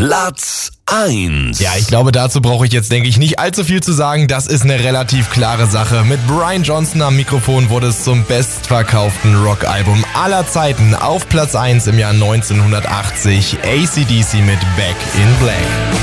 Platz 1. Ja, ich glaube, dazu brauche ich jetzt, denke ich, nicht allzu viel zu sagen. Das ist eine relativ klare Sache. Mit Brian Johnson am Mikrofon wurde es zum bestverkauften Rockalbum aller Zeiten. Auf Platz 1 im Jahr 1980 AC/DC mit Back in Black.